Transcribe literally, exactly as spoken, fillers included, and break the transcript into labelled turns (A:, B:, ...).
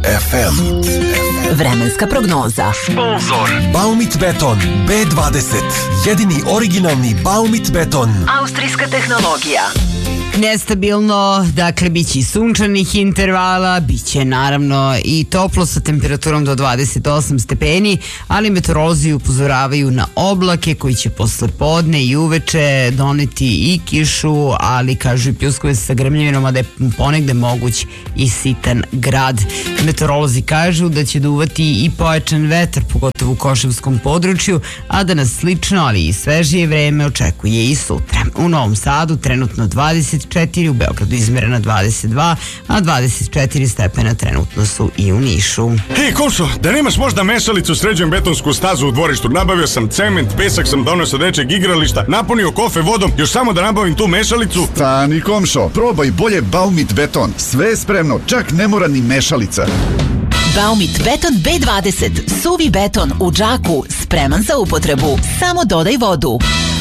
A: ef em.
B: Vremenska prognoza.
A: Sponzor Baumit Beton be dvadeset. Jedini originalni Baumit beton.
B: Austrijska tehnologija.
C: Nestabilno, dakle, biće i sunčanih intervala, biće naravno i toplo sa temperaturom do dvadeset osam stepeni, ali meteorolozi upozoravaju na oblake koji će posle podne i uveče doneti i kišu, ali kažu i pljuskove sa grmljavinom, a da je ponegde moguć i sitan grad. Meteorolozi kažu da će duvati i pojačan vetar, pogotovo u Koševskom području, a da nas slično, ali i svežije vreme očekuje i sutra. U Novom Sadu trenutno dvadeset četiri, u Beogradu izmerena dvadeset dva, a dvadeset četiri stepena trenutno su i u Nišu.
D: Hej, Komšo, da nemaš možda mešalicu, sređujem betonsku stazu u dvorištu. Nabavio sam cement, pesak sam donio sa dečeg igrališta, napunio kofe vodom, još samo da nabavim tu mešalicu.
E: Stani, Komšo, probaj bolje Baumit beton. Sve je spremno, čak ne mora ni mešalica.
B: Baumit beton be dvadeset. Suvi beton u džaku, spreman za upotrebu. Samo dodaj vodu.